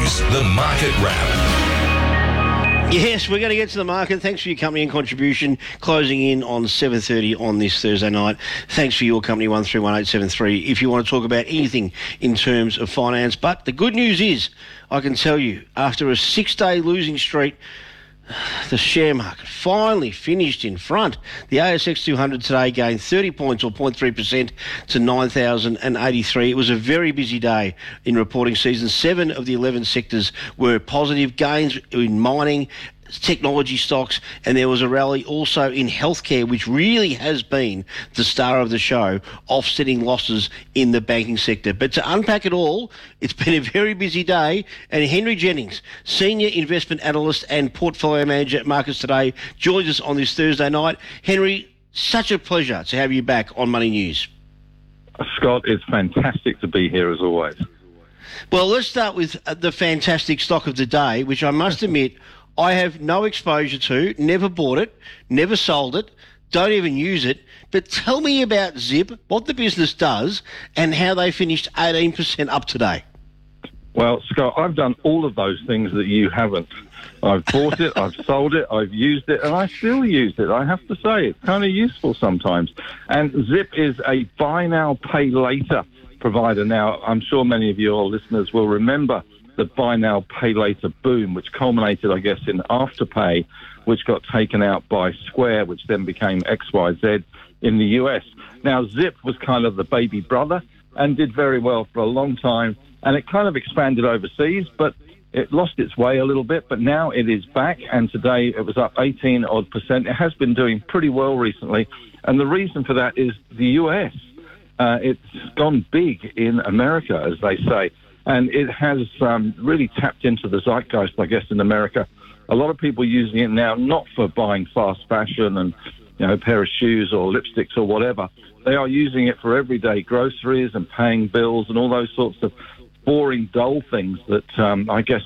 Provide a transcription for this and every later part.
News, the Market Wrap. Yes, we're going to get to the market. Thanks for your company and contribution. Closing in on 7:30 on this Thursday night. Thanks for your company, 131873, if you want to talk about anything in terms of finance. But the good news is, I can tell you, after a 6-day losing streak, the share market finally finished in front. The ASX 200 today gained 30 points or 0.3% to 9,083. It was a very busy day in reporting season. 7 of the 11 sectors were positive gains in mining, technology stocks, and there was a rally also in healthcare, which really has been the star of the show, offsetting losses in the banking sector. But to unpack it all, it's been a very busy day, and Henry Jennings, Senior Investment Analyst and Portfolio Manager at Markets Today, joins us on this Thursday night. Henry, such a pleasure to have you back on Money News. Scott, it's fantastic to be here as always. Well, let's start with the fantastic stock of the day, which I must admit I have no exposure to, never bought it, never sold it, don't even use it. But tell me about Zip, what the business does, and how they finished 18% up today. Well, Scott, I've done all of those things that you haven't. I've bought it, I've sold it, I've used it, and I still use it. I have to say, it's kind of useful sometimes. And Zip is a buy now, pay later provider. Now, I'm sure many of your listeners will remember the buy now, pay later boom, which culminated, I guess, in Afterpay, which got taken out by Square, which then became XYZ in the US. Now, Zip was kind of the baby brother and did very well for a long time, and it kind of expanded overseas, but it lost its way a little bit, but now it is back, and today it was up 18-odd%. It has been doing pretty well recently, and the reason for that is the US. It's gone big in America, as they say. And it has really tapped into the zeitgeist, I guess, in America. A lot of people using it now, not for buying fast fashion and, a pair of shoes or lipsticks or whatever. They are using it for everyday groceries and paying bills and all those sorts of boring, dull things that I guess,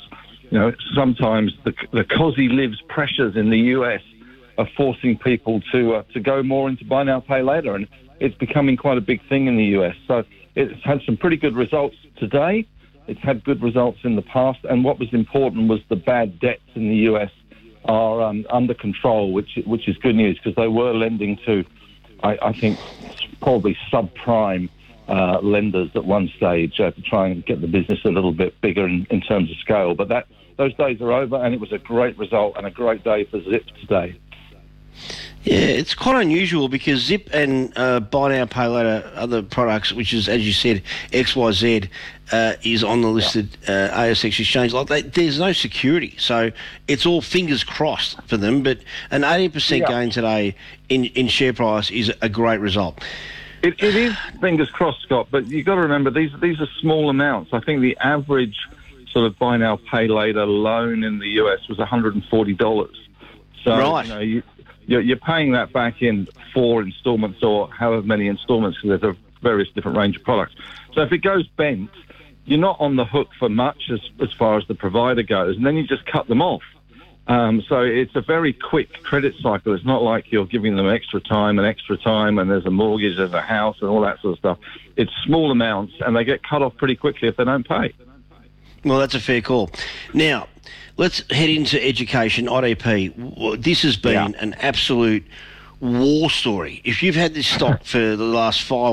sometimes the cosy lives pressures in the US are forcing people to go more into buy now, pay later. And it's becoming quite a big thing in the US. So it's had some pretty good results today. It's had good results in the past, and what was important was the bad debts in the US are under control, which is good news, because they were lending to, I think, probably subprime lenders at one stage to try and get the business a little bit bigger in terms of scale. But those days are over, and it was a great result and a great day for Zip today. Yeah, it's quite unusual because Zip and buy now, pay later, other products, which is, as you said, XYZ, is on the listed ASX exchange. There's no security, so it's all fingers crossed for them. But an 18% gain today in share price is a great result. It is fingers crossed, Scott, but you've got to remember these are small amounts. I think the average sort of buy now, pay later loan in the US was $140. So, right. You're paying that back in 4 instalments or however many instalments, because there's a various different range of products. So if it goes bent, you're not on the hook for much as far as the provider goes, and then you just cut them off. So it's a very quick credit cycle. It's not like you're giving them extra time, and there's a mortgage, there's a house, and all that sort of stuff. It's small amounts, and they get cut off pretty quickly if they don't pay. Well, that's a fair call. Now, let's head into education, IDP. This has been an absolute war story. If you've had this stock for the last 5